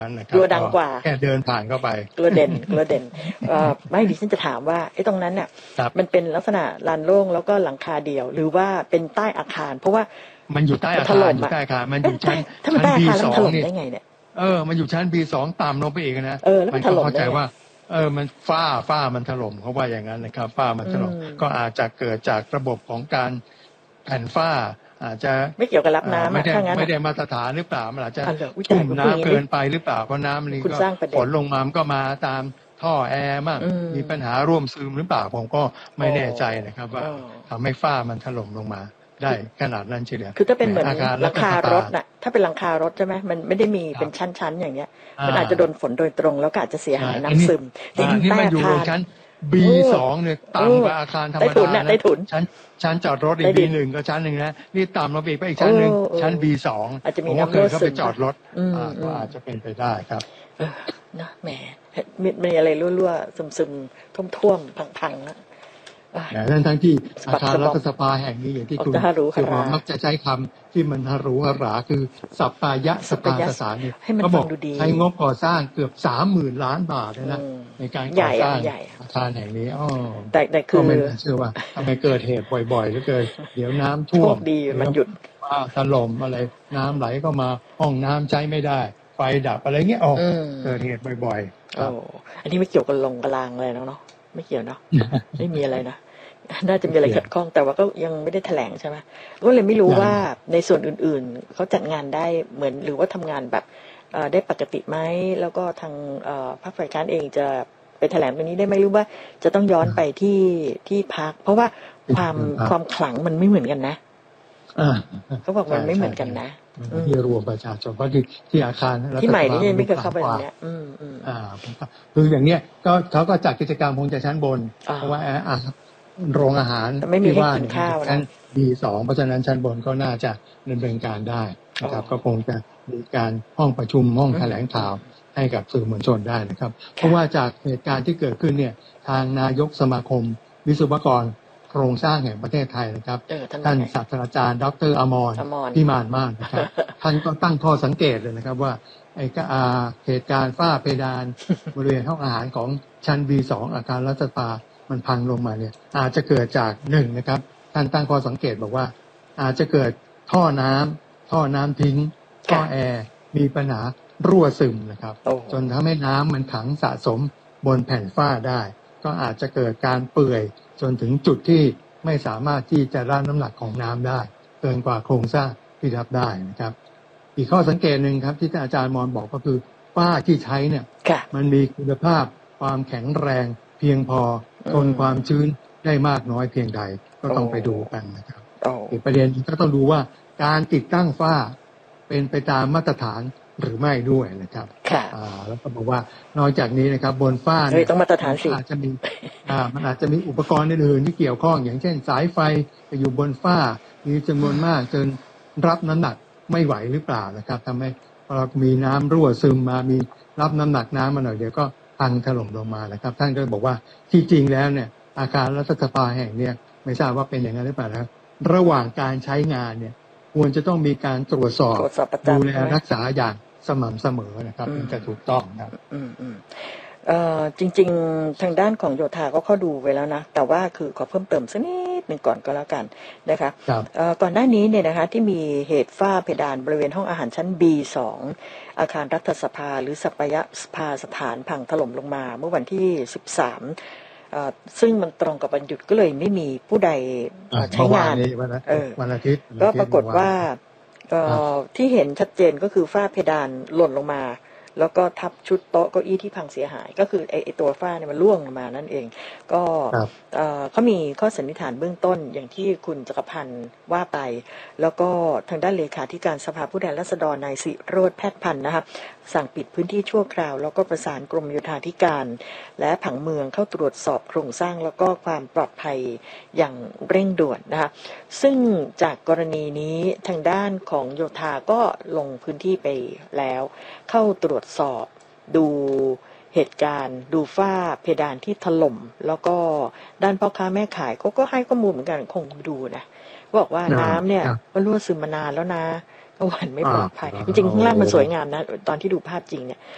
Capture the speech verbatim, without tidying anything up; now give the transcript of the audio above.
กลัวดังกว่าแค่เดินผ่านเข้าไปกลัวเด่นกลัวเด่นเอ่อไม่ดิฉันจะถามว่าไอ้ตรงนั้นเนี่ยมันเป็นลักษณะลานโล่งแล้วก็หลังคาเดียวหรือว่าเป็นใต้อาคารเพราะว่ามันอยู่ใต้อาคารอยู่ใต้อาคารมันอยู่ชั้นชั้น บี สองเนี่ยเออมันอยู่ชั้น บี สองต่ำลงไปอีกนะมันก็เข้าใจว่าเออมันฝ้าฝ้ามันถล่มเขาว่าอย่างนั้นนะครับฝ้ามันถล่มก็อาจจะเกิดจากระบบของการแผ่นฝ้าอาจจะไม่เกี่ยวกับรับน้ำไม่ได้ไม่ได้มาตรฐานหรือเปล่ามันอาจจะชุ่มน้ำเกินไปหรือเปล่าเพราะน้ำนี้ก็ฝนลงมามันก็มาตามท่อแอร์บ้างมีปัญหาร่วมซึมหรือเปล่าผมก็ไม่แน่ใจนะครับว่าทำให้ฝ้ามันถล่มลงมาได้ขนาดนั้นเฉลี่ยคือถ้าเป็นเหมือนหลังคารถน่ะถ้าเป็นหลังคารถใช่ไหมมันไม่ได้มีเป็นชั้นๆอย่างเงี้ยมันอาจจะโดนฝนโดยตรงแล้วก็อาจจะเสียหายน้ำซึมแต่นี่มันอยู่ชั้น บี สอง เนี่ยต่ำกว่าอาคารธรรมดานะชั้นชั้นจอดรถอีก บี หนึ่ง ก็ชั้นหนึ่งนะนี่ต่ำลงไปอีกไปอีกชั้นหนึ่งชั้น บี สอง ผมว่าเกิดเข้าไปจอดรถก็อาจจะเป็นไปได้ครับนะแหมมีอะไรรั่วๆซึมๆท่วมๆพังๆนะทั้งทั้งที่อาคารรัฐสภาแห่งนี้อย่างที่คุณสุภามักจะใช้คำที่มันฮารุฮาราคือสัปปายะสภาสถานเนี่ยเขาบอกใช้งบก่อสร้างเกือบสามหมื่นล้านบาทนะในการก่อสร้างอาคารแห่งนี้อ๋อแต่แต่คือไม่เชื่อว่าทำไมเกิดเหตุบ่อยๆแล้วเกิดเดี๋ยวน้ำท่วมดีมันหยุดว่าถล่มอะไรน้ำไหลก็มาห้องน้ำใช้ไม่ได้ไฟดับอะไรเงี้ยอ๋อเกิดเหตุบ่อยๆครับอันนี้ไม่เกี่ยวกับลงกลางเลยเนาะไม่เกี่ยวเนาะไม่มีอะไรนะน่าจะมีอะไรขัดข้องแต่ว่าก็ยังไม่ได้แถลงใช่ไหมก็เลยไม่รู้ว่าในส่วนอื่นๆเขาจัดงานได้เหมือนหรือว่าทำงานแบบได้ปกติไหมแล้วก็ทางพรรคฝ่ายค้านเองจะไปแถลงตรงนี้ได้ไหมหรือว่าจะต้องย้อนไปที่ที่พรรคเพราะว่าความความขลังมันไม่เหมือนกันนะเขาบอกมันไม่เหมือนกันนะที่รวมประชาชนเพราะที่ที่อาคารที่ใหม่นี่ยังไม่เคยเข้าไปเนี่ยอืมอืมอ่าคืออย่างเนี้ยก็เขาก็จัดกิจกรรมคงจะชั้นบนเพราะว่าอ่าโรงอาหารที่ว่าชั้นบี สอง เพราะฉะนั้นชั้นบนก็น่าจะดำเนินการได้นะครับก็คงจะมีการห้องประชุมห้องแถลงข่าวให้กับสื่อมวลชนได้นะครับเพราะว่าจากเหตุการณ์ที่เกิดขึ้นเนี่ยทางนายกสมาคมวิศวกรโครงสร้างแห่งประเทศไทยนะครับท่านศาสตราจารย์ดร.อมรพิมานมากนะครับท่านก็ตั้งข้อสังเกตเลยนะครับว่าไอ้เหตุการณ์ฝ้าเพดานบริเวณห้องอาหารของชั้น บี สอง อาคารรัฐสภามันพังลงมาเนี่ยอาจจะเกิดจากหนึ่งนะครับท่านตั้งข้อสังเกตบอกว่าอาจจะเกิดท่อน้ำท่อน้ำทิ้งท่อแอร์มีปัญหารั่วซึมนะครับจนทำให้น้ำมันขังสะสมบนแผ่นฝ้าได้ก็อาจจะเกิดการเปื่อยจนถึงจุดที่ไม่สามารถที่จะรับน้ำหนักของน้ำได้เกินกว่าโครงสร้างที่รับได้นะครับอีกข้อสังเกตหนึ่งครับที่อาจารย์มอนบอกก็คือฝ้าที่ใช้เนี่ยมันมีคุณภาพความแข็งแรงเพียงพอทนความชื้นได้มากน้อยเพียงใดก็ต้องไปดูกันนะครับอีกประเด็นก็ต้องดูว่าการติดตั้งฝ้าเป็นไปตามมาตรฐานหรือไม่ด้วยนะครับอ่าแล้วก็บอกว่านอกจากนี้นะครับบนฝ้าเนี่ยต้องมาตรฐานสิอาจจะมีอ่ามันอาจจะมีอุปกรณ์อื่นๆที่เกี่ยวข้องอย่างเช่นสายไฟไปอยู่บนฝ้ามีจำนวนมากจนรับน้ำหนักไม่ไหวหรือเปล่านะครับทำให้เรามีน้ำรั่วซึมมามีรับน้ำหนักน้ำมาหน่อยเดียวก็พังถล่มลงมานะครับท่านก็บอกว่าที่จริงแล้วเนี่ยอาคารรัฐสภาแห่งเนี้ยไม่ทราบว่าเป็นอย่างนั้นหรือเปล่านะครับระหว่างการใช้งานเนี่ยควรจะต้องมีการตรวจสอบดูแลรักษาอย่างสม่ำเสมอนะครับถึงจะถูกต้องครับอืมอืมเอ่อจริงๆทางด้านของโยธาก็เข้าดูไว้แล้วนะแต่ว่าคือขอเพิ่มเติมสักนิดหนึ่งก่อนก็แล้วกันนะคะเอ่อก่อนหน้านี้เนี่ยนะคะที่มีเหตุฝ้าเพดานบริเวณห้องอาหารชั้น บี สอง อาคารรัฐสภาหรือสัปยสภาสถานพังถล่มลงมาเมื่อวันที่สิบสามซึ่งมันตรงกับวันหยุดก็เลยไม่มีผู้ใดใช้งานวันอาทิตย์ก็ปรากฏว่าที่เห็นชัดเจนก็คือฝ้าเพดานหล่นลงมาแล้วก็ทับชุดโต๊ะเก้าอี้ที่พังเสียหายก็คือไอ้ตัวฝ้าเนี่ยมันร่วงลงมานั่นเองก็เขามีข้อสันนิษฐานเบื้องต้นอย่างที่คุณจักรพันธ์ว่าไปแล้วก็ทางด้านเลขาธิการสภาผู้แทนราษฎรนายศิโรจน์แพทย์พันธ์นะครับสั่งปิดพื้นที่ชั่วคราวแล้วก็ประสานกรมโยธาธิการและผังเมืองเข้าตรวจสอบโครงสร้างแล้วก็ความปลอดภัยอย่างเร่งด่วนนะคะซึ่งจากกรณีนี้ทางด้านของโยธาก็ลงพื้นที่ไปแล้วเข้าตรวจสอบดูเหตุการณ์ดูฝ้าเพดานที่ถล่มแล้วก็ด้านพ่อค้าแม่ขายเขาก็ให้ข้อมูลเหมือนกันคงดูนะบอกว่าน้ำเนี่ยมันรั่วซึมมานานแล้วนะก็หวั่นไม่ปลอดภัยจริงๆข้างล่างมันสวยงามนะตอนที่ดูภาพจริงเนี่ย